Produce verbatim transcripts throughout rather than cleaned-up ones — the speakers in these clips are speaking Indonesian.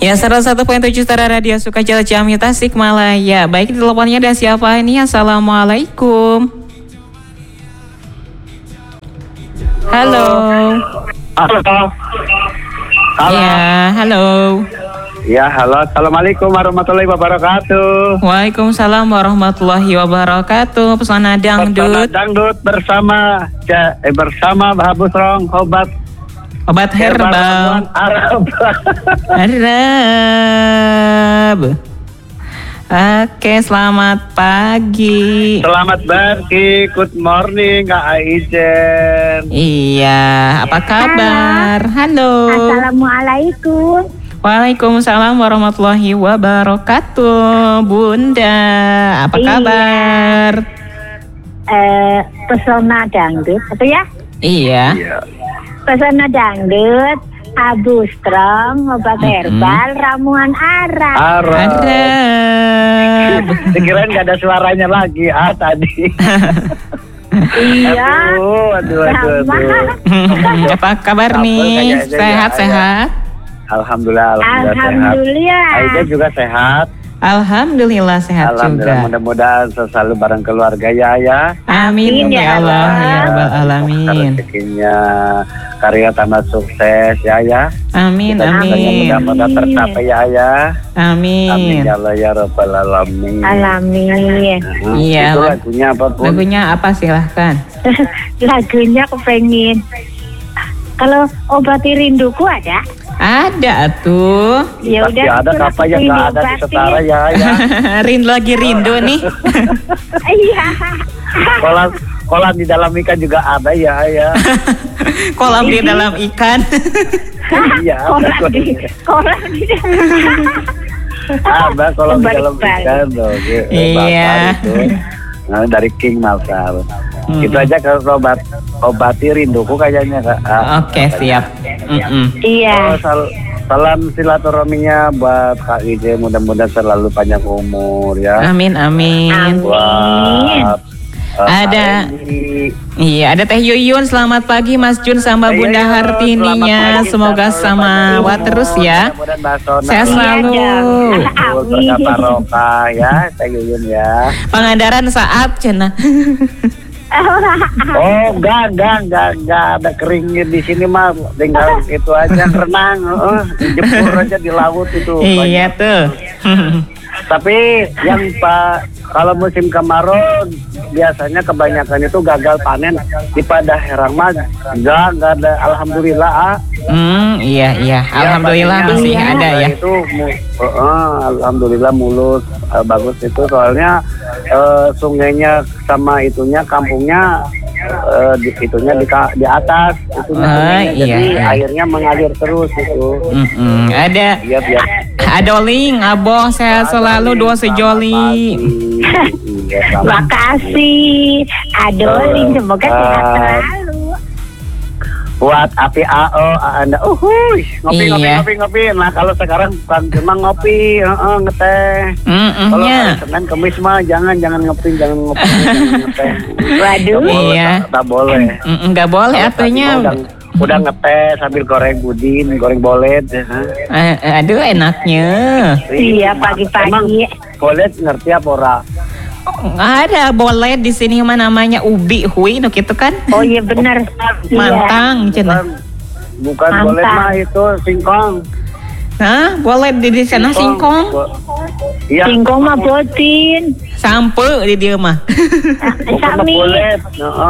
Ya, seratus satu koma tujuh Tara Radio Sukacita Ciamis Tasikmalaya. Baik, di teleponnya ada siapa ini? Assalamualaikum. Halo. Halo. Halo. Ya, halo. Ya, halo. Assalamualaikum warahmatullahi wabarakatuh. Waalaikumsalam warahmatullahi wabarakatuh. Pesona dangdut. Pesona dangdut bersama ja, eh, bersama Bahabus Rong obat obat herbal Arab. Arab. Oke, selamat pagi. Selamat pagi, good morning Kak Aijen. Iya, apa kabar? Halo. Assalamualaikum. Waalaikumsalam warahmatullahi wabarakatuh. Bunda, apa Iya. kabar? Eh, pesona dangdut, apa ya? Iya. Iya. Pesona dangdut, Abu Strong, obat herbal, ramuan Arab. Arab. Arab. Dikirain nggak ada suaranya lagi ah tadi. Iya. Aduh, aduh, aduh, Sama. aduh. Apa kabar Apa nih? kayaknya ya, Sehat-sehat? Alhamdulillah, alhamdulillah, Alhamdulillah. sehat. Aijen juga sehat. Alhamdulillah sehat Alhamdulillah, juga. mudah-mudahan selalu bareng keluarga ya ya. Amin Amin, ya ya Allah Allah. ya Rabbal alamin. Rezekinya karya tambah sukses ya ya. Amin Kita juga amin. mudah-mudahan tercapai ya ya. Amin Amin. ya Allah ya Rabbal alamin. Alamin. Nah, Iya, itu lah. lagunya apa pun. Lagunya apa silahkan? Lagunya kepengen. Kalau obati rinduku ada? Ada tuh. Ya Pasti udah. ada surat apa yang nggak ada di rindu setara ya ya. Rindu lagi rindu nih. Iya. Kolam kolam di dalam ikan juga ada ya ya. Kolam di dalam ikan. Iya. Kolam di kolam di. Ada kolam di Kembali dalam balik. ikan loh. Iya. Nah, dari King Malkar. Hmm. Itu aja kalau obat obati rinduku kayaknya Kak. Ah, Oke, siap. Mm-mm. Iya. Oh, sal- salam silaturahminya buat Kak Ije, mudah-mudahan selalu panjang umur ya. Amin amin. Amin. Buat eh, Ada. Kak Eni. Iya, ada Teh Yuyun. Selamat pagi Mas Jun sama Ayo, Bunda ayo, Hartininya. selamat pagi, Semoga selalu sama panjang Wat umur. terus ya. Mudah-mudahan Basona Sehat Iya, selalu. dong. Betul, berkah barokah ya, Teh Yuyun ya. Pangandaran saat cenah. Oh, enggak, enggak, enggak, enggak ada keringnya di sini mah, tinggal itu aja renang, heeh, dijemur aja di laut itu. Iya tuh. Tapi yang Pak, kalau musim kemarau biasanya kebanyakan itu gagal panen di pada herang mah enggak, enggak ada, alhamdulillah ah. Hmm, iya iya. Ya, Alhamdulillah pastinya. masih Iya. ada ya. Itu mu- uh, alhamdulillah mulus, uh, bagus itu soalnya uh, sungainya sama itunya kampungnya uh, di, itunya di, ka- di atas itunya Ah, sungainya, iya, jadi iya. airnya mengalir terus itu. Mm-mm. Ada Iya biar Adoling, Aboh sehat selalu dua sejoli. Iya, selamat. Makasih. Adolin, semoga sehat selalu. Buat api A O Anda, uhuy, ngopi ngopi Iya. ngopi ngopi. Nah kalau sekarang kan cuma ngopi, heeh, ngeteh. Mm-mm, Kalau ya. hari Senin Kemis mah jangan jangan ngopi, jangan ngopi, jangan ngeteh. Waduh. Nggak boleh, Iya. tak- tak boleh. Mm-mm, nggak boleh Kalau atunya. tadi mah Udah, udah ngeteh sambil goreng budin, goreng bolet. heeh. Eh, aduh enaknya. Iya, Emang pagi-pagi. bolet ngerti apa ora? Oh, ada boleh di sini mah namanya ubi hui nu gitu kan. Oh iya benar. Iya. Mantang cenah. Bukan, bukan Mantap. bolet mah itu singkong. Hah, boleh di, di sana singkong. Bo- Iya. Singkong mah botin. Sampe di dia mah. Bukan mah Sami. bolet. Heeh.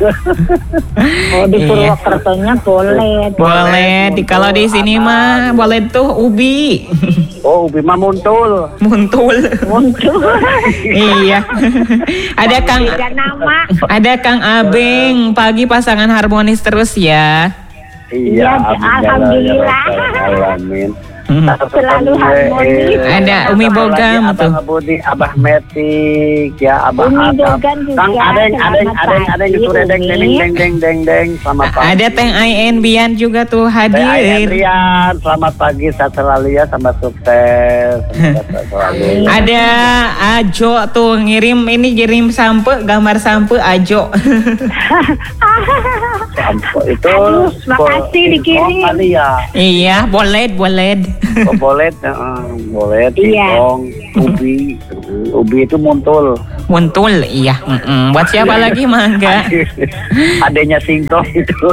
Oh di Iya. Purwokertonya boleh. Boleh di kalau di sini mah boleh tuh ubi. Oh, ubi mah muntul. Muntul. Muncul. Iya. Ada Kang Beda nama. ada Kang Abeng, pagi pasangan harmonis terus ya. Iya, amin, ya alhamdulillah. Rabbal alamin. Hmm. Selalu harmonis. Ada Umi Bogam tuh. Abah Budi, Abah Metik, ya Abah Umi Adam. Bogam juga, Kang Adeng, Adeng, selamat Adeng, Adeng pagi, itu deng, deng, Umi. deng, deng, deng, deng, selamat pagi. Ada Teh Ayen Bian juga tuh Teh hadir. Ayen Rian, selamat pagi, sehat selalu ya, sama sukses. Sehat selalu. Ada Ajo tuh ngirim ini kirim sampe gambar sampe Ajo. Sampo itu Aduh, spo- makasih info dikirim. kali ya. Iya, boleh, boleh. Oh, bolet, uh, bolet, Iya. singkong, ubi. Ubi itu muntul. Muntul, iya. Mm-mm. Buat siapa lagi mangga? Adanya singkong itu.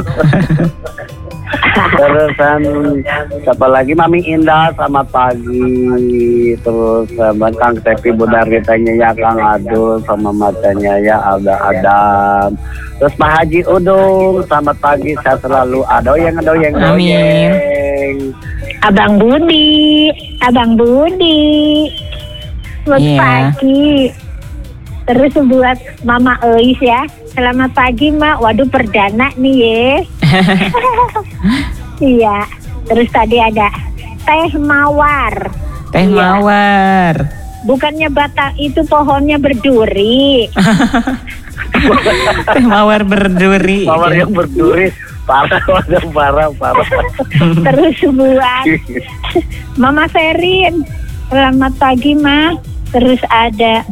Terusan siapa lagi? Mami Indah, selamat pagi. Terus sama Kang Tepi Bunda Ritanya ya, Kang Adul sama matanya ya Alda Adam. Terus Pak Haji Udung, selamat pagi, sehat selalu. Adoyeng, adoyeng, Amin. adoyeng. Abang Budi, Abang Budi. Selamat Iya. pagi. Terus buat Mama Eis ya. Selamat pagi, Mak. Waduh, perdana nih ya. Iya. Terus tadi ada teh mawar. Teh Iya. mawar. Bukannya batang itu pohonnya berduri. Teh mawar berduri. Mawar yang berduri. Parah, parah, parah, parah. Terus buat Mama Ferin. Selamat pagi, Ma. Terus ada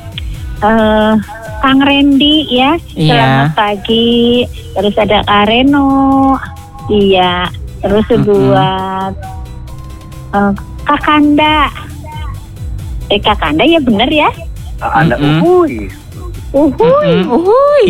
eh Kang Randy ya. Iya. Selamat pagi. Terus ada Kak Reno. Iya. Terus Mm-mm. buat eh, Kak Kanda. Eh Kak Kanda ya bener ya. Ada Mm-mm. uhuy. Uhuy. Mm-mm. Uhuy.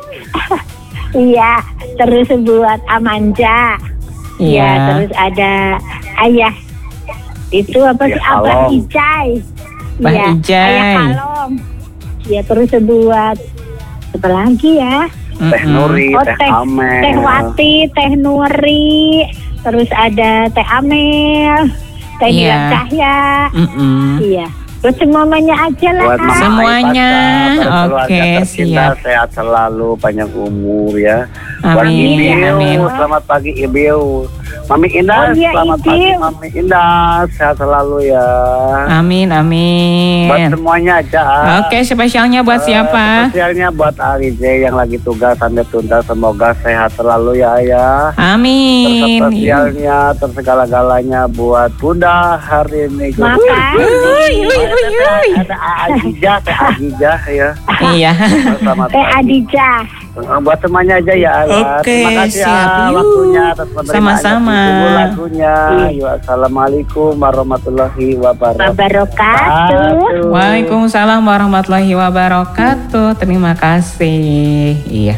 Iya. Terus buat Amanja. Iya. Iya. Terus ada Ayah. Itu apa Ya, sih? Abah Kalong. Ijai. Bah Iya, Ijai. Ayah Kalong. Ya terus buat apa lagi ya? Teh Mm-mm. Nuri, Oh, teh teh, Amel. teh Wati, teh Nuri, terus ada teh Amel, teh Iya. Hilang Cahya. Mm-mm. Iya. Buat semuanya aja lah. Buat Kak. Mama Semuanya. Aipata, keluarga Oke, tercinta, siap. sehat selalu, panjang umur ya. Buat Amin, Ibiu, amin. selamat pagi Ibiu. Mami Oh, Indah, iya, selamat pagi Ibiu. Mami Indah, sehat selalu ya. Amin, Buat amin. semuanya aja. Oke, spesialnya buat Eh, siapa? Spesialnya buat Ali J yang lagi tugas sampai tuntas, semoga sehat selalu ya ya. Amin. Terspesialnya, tersegala-galanya buat Bunda hari ini. Makan. Uy, uy, uy, uy. Ada Agijah, Teh Agijah ya. Iya. Selamat Teh pagi. Adijah. Buat semuanya aja ya. ya. Oke, Terima kasih siap. ya Yuk. waktunya atas penerimaannya. Sama-sama. Tunggu lagunya. Yuk, assalamualaikum warahmatullahi wabarakatuh. Wabarakatuh. Waalaikumsalam warahmatullahi wabarakatuh. Terima kasih. Iya.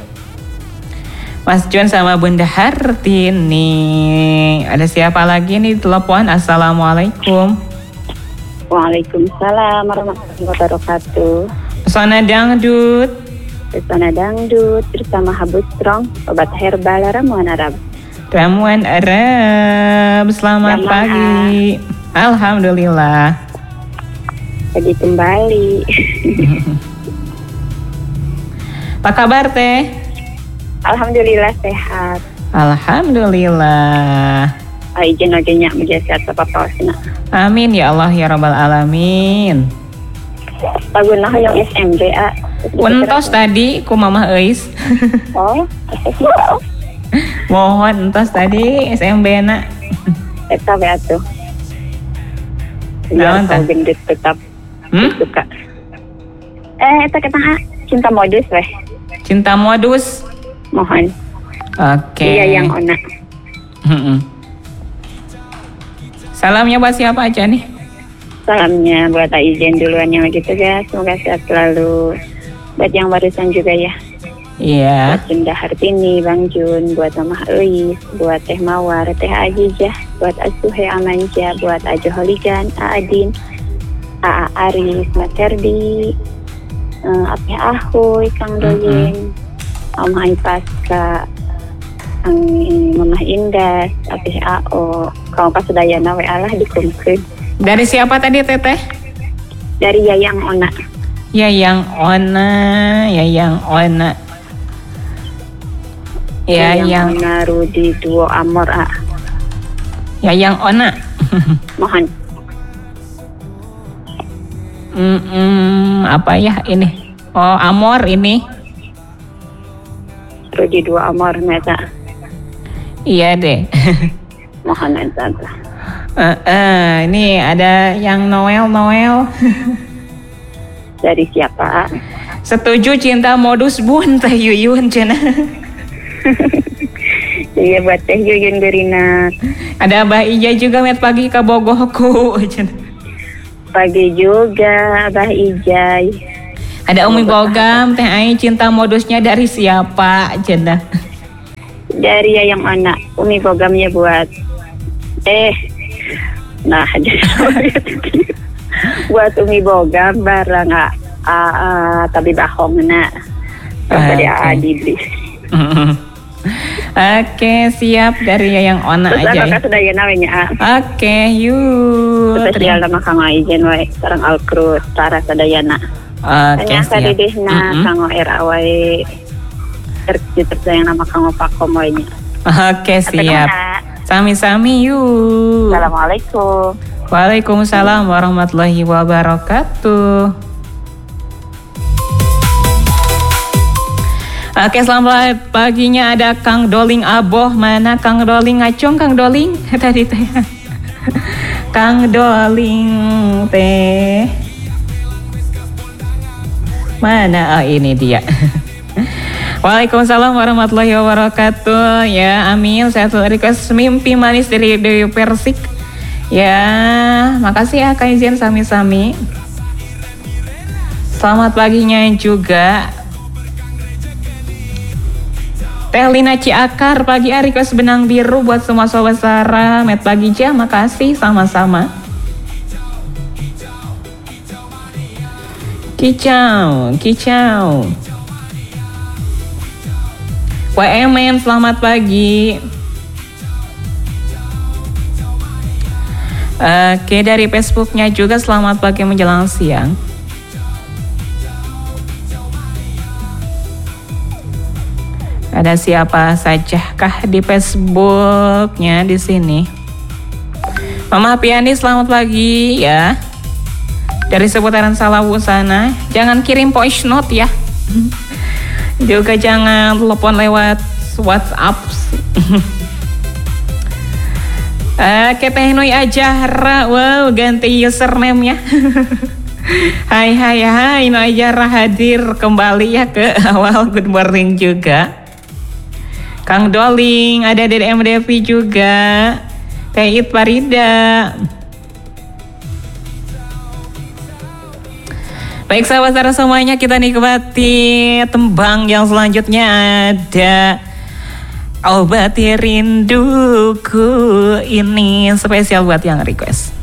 Mas Jun sama Bunda Hartini. Ada siapa lagi nih di telepon? Assalamualaikum. Waalaikumsalam warahmatullahi wabarakatuh. Pesona dangdut. Pesona dangdut bersama Habu Strong, obat herbal ramuan Arab. Ramuan Arab. Selamat Selamat pagi. Alhamdulillah. Lagi kembali. Apa kabar teh? Alhamdulillah sehat. Alhamdulillah. Izin aja menjadi sehat apa pausina. Amin ya Allah ya Rabbal Alamin. Paguna yang S M B A. Entos tadi ku Mama Eis. Oh, Mohon entos tadi S M B na. eta we atuh. Naon tah? Biar kau gendut tetap Hmm? suka. Eh, eta kita cinta modus weh. Cinta modus. Mohon. Oke. Iya yang ona. Mm-mm. Salamnya buat siapa aja nih? Salamnya buat Aizen duluan yang gitu ya. Semoga sehat selalu. Buat yang barusan juga ya. Iya. Buat Bunda Hartini, Bang Jun, buat Mama Elis, buat Teh Mawar, Teh Ajijah, buat Asuhe Amanja, buat Ajo Holigan, Aadin, A A Aris, Mas Herdi, uh, Ape Ahoy, Kang Doyeng, Om Hai Paska, Kang Mama Indah, Ape A O, Kang Pasudayana we Allah dikumkeun. Dari siapa tadi Teteh? Dari Yayang Ona. Yayang Ona, Yayang Ona. Yayang Ona Rudi Duo Amor A. Yayang Ona. Mohon. Mm-mm, apa ya ini? Oh, Amor ini. Rudi Duo Amor Meta. Iya deh. Mohon enta. Eh, eh, ini ada yang Noel Noel. Dari siapa? Setuju cinta modus bun Teh Yuyun cenah. Iya buat Teh Yuyun Gerinak. Ada Abah Ija juga met pagi ke Bogohku. Pagi juga Abah Ijai. Ada Umi Bogam, Teh Ai cinta modusnya dari siapa? Cenah. Dari yang anak Umi Bogamnya buat eh nah buat Umi Bogam barang a, a, a tapi bahong na dari Adi. Oke, siap dari Yayang Ona terus aja. Terus apa sudah namanya? Oke, yuk. Spesial nama Kang Aijen wae sareng Alkrus Tara Sadayana. Oke, siap. Tanya dedehna Kang Era wae. Terus yang nama Kang Pakom wae. Oke, siap. Sami-sami yuk. Assalamualaikum. Waalaikumsalam warahmatullahi wabarakatuh. Oke, selamat paginya ada Kang Doling Aboh. Mana Kang Doling ngacung Kang Doling? Tadi teh. Kang Doling teh. Mana? Oh, ini dia. Waalaikumsalam warahmatullahi wabarakatuh. Ya, amin. Saya tuh request mimpi manis dari Dewi Persik. Ya, makasih ya Kak Izin sami-sami. Selamat paginya juga. Teh Lina Ciakar pagi hari request benang biru buat semua sobat Sarah. Met pagi ja, makasih sama-sama. Kicau, kicau. W M N selamat pagi. Oke, dari Facebooknya juga selamat pagi menjelang siang. Ada siapa saja kah di Facebooknya di sini? Mama Piani selamat pagi ya. Dari seputaran Salawu sana, jangan kirim voice note ya. Juga jangan telepon lewat WhatsApp. Oke, Teh Nui Ajahra, wow ganti username-nya. Hai hai hai, Nui Ajahra hadir kembali ya ke awal good morning juga. Kang Doling, ada dari M D V juga. Teh It Farida. Baik sahabat Sarah semuanya, kita nikmati tembang yang selanjutnya ada Obati Rinduku. Ini spesial buat yang request.